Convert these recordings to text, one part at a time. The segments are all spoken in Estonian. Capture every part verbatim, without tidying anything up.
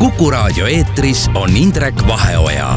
Kuku Raadio eetris on Indrek Vaheoja.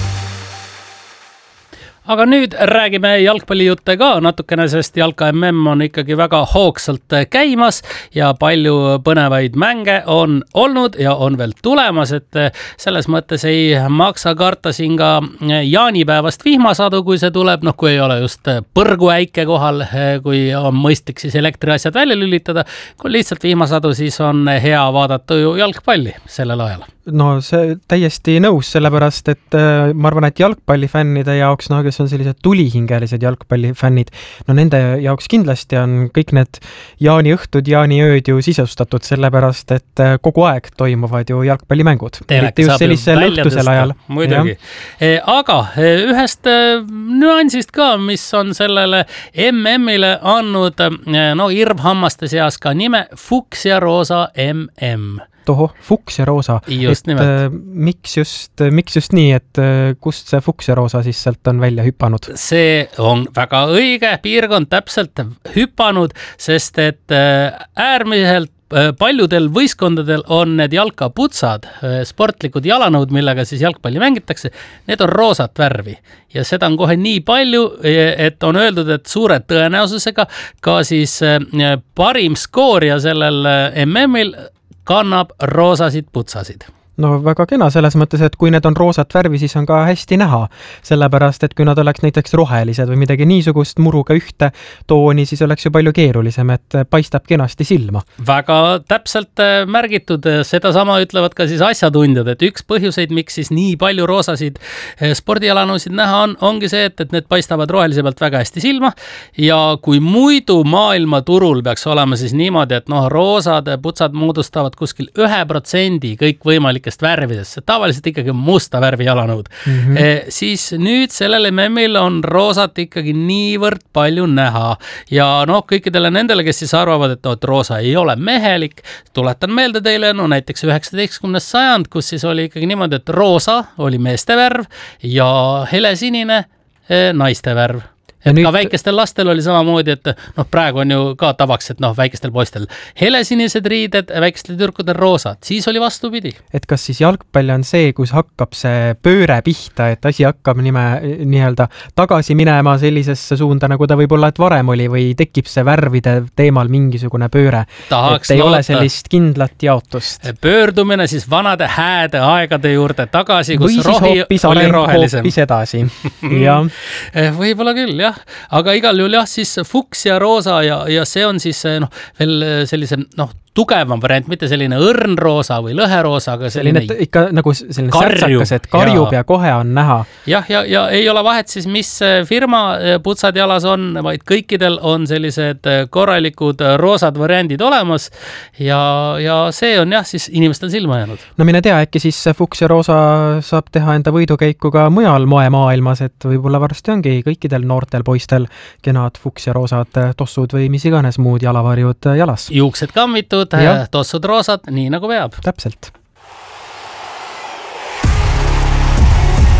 Aga nüüd räägime jalgpallijutte ka natukene, sest jalka M M on ikkagi väga hoogsalt käimas ja palju põnevaid mänge on olnud ja on veel tulemas, et selles mõttes ei maksa karta siin ka jaanipäevast vihmasadu, kui see tuleb, noh kui ei ole just põrguäike kohal, kui on mõistlik siis elektriasjad välja lülitada, kui lihtsalt vihmasadu, siis on hea vaadata ju jalgpalli sellel ajal. No see täiesti nõus, sellepärast, et ma arvan, et jalgpallifännide jaoks, no kes on sellised tulihingelised jalgpallifännid, no nende jaoks kindlasti on kõik need jaaniõhtud, jaaniööd ju sisustatud, sellepärast, et kogu aeg toimuvad ju jalgpallimängud. Teleki saab ju välja tõsta, muidugi. Ja. Aga ühest nüansist ka, mis on sellele M M-ile andnud no, irvhammaste seas ka nime Fuks ja Roosa M M. Toho, fuks ja roosa. Just et, äh, miks, just, miks just nii, et äh, kust see fuks ja roosa siis sealt on välja hüpanud? See on väga õige piirkond täpselt hüpanud, sest et äh, äärmiselt paljudel võistkondadel on need jalkaputsad, sportlikud jalanõud, millega siis jalgpalli mängitakse, need on roosat värvi. Ja seda on kohe nii palju, et on öeldud, et suure tõenäosusega ka siis parim skoorija sellel M M-il kannab roosasid putsasid. No väga kena selles mõttes, et kui need on roosat värvi, siis on ka hästi näha. Sellepärast, et kui nad oleks näiteks rohelised või midagi niisugust muruga ühte tooni, siis oleks ju palju keerulisem, et paistab kenasti silma. Väga täpselt märgitud, seda sama ütlevad ka siis asjatundjad, et üks põhjuseid, miks siis nii palju roosasid spordialanusid näha on, ongi see, et, et need paistavad rohelise pealt väga hästi silma ja kui muidu maailma turul peaks olema siis niimoodi, et noh, roosad putsad moodustavad kuskil ühe protsendi kõik võimalik värvidesse, tavaliselt ikkagi musta värvi jalanõud. Mm-hmm. E, siis nüüd sellel M M-il on roosat ikkagi niivõrd palju näha ja noh, kõikidele nendele, kes siis arvavad, et, et roosa ei ole mehelik, tuletan meelde teile, no näiteks üheksateistkümnes sajand, kus siis oli ikkagi niimoodi, et roosa oli meeste värv ja helesinine e, naiste värv. Et nüüd... ka väikestel lastel oli samamoodi, et noh, praegu on ju ka tavaks, et noh, väikestel poistel helesinised riided, väikestel türkudel roosad, siis oli vastupidi. Et kas siis jalgpall on see, kus hakkab see pööre pihta, et asi hakkab nime, nii-öelda tagasi minema sellisesse suunda, nagu ta võib olla, et varem oli või tekib see värvide teemal mingisugune pööre, tahaks et ei loota. Ole sellist kindlat jaotust. Pöördumine siis vanade hääde aegade juurde tagasi, kus või rohi hoopis oli rohelisem. Hoopis edasi. Ja. Võib-olla küll, jah. Aga igal juhul jah, siis fuks ja roosa ja, ja see on siis noh, veel sellise noh, tugevam variant, mitte selline õrnroosa või lõheroosa, aga selline, selline ikka nagu selline karjub, särtsakas, et karjub ja. ja kohe on näha. Jah, ja, ja ei ole vahet siis, mis firma putsad jalas on, vaid kõikidel on sellised korralikud roosad variandid olemas ja, ja see on jah, siis inimestel silma jäänud. No mine tea, äkki siis fuks ja roosa saab teha enda võidukäiku ka mujal moemaailmas, et võib-olla varsti ongi kõikidel noortel poistel kenad fuks ja roosad tossud või mis iganes muud jalavarjud jalas. Juuksed kammitud, tossud roosad, nii nagu peab. Täpselt.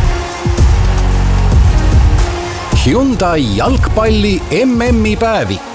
Hyundai jalgpalli M M-i päevik.